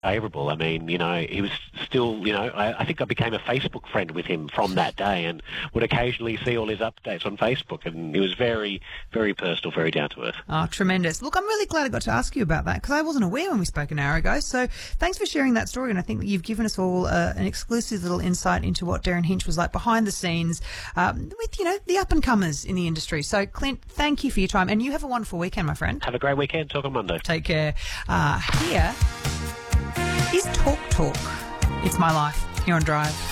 favourable. I mean, he was still, I think I became a Facebook friend with him from that day and would occasionally see all his updates on Facebook, and he was very, very personal, very down to earth. Oh, tremendous. Look, I'm really glad I got to ask you about that because I wasn't aware when we spoke an hour ago. So thanks for sharing that story, and I think that you've given us all an exclusive little insight into what Derryn Hinch was like behind the scenes with, the up-and-comers in the industry. So, Clint, thank you for your time, and you have a wonderful weekend, my friend. Have a great weekend. Talk on Monday. Take care. Here is Talk Talk. It's My Life here on Drive.